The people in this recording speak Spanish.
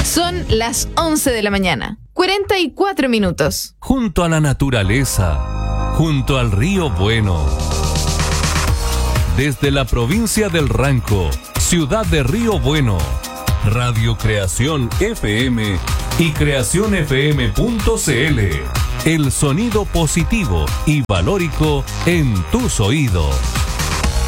Son las 11 de la mañana, 44 minutos. Junto a la naturaleza, junto al río Bueno. Desde la provincia del Ranco, ciudad de Río Bueno, Radio Creación FM y creacionfm.cl. El sonido positivo y valórico en tus oídos.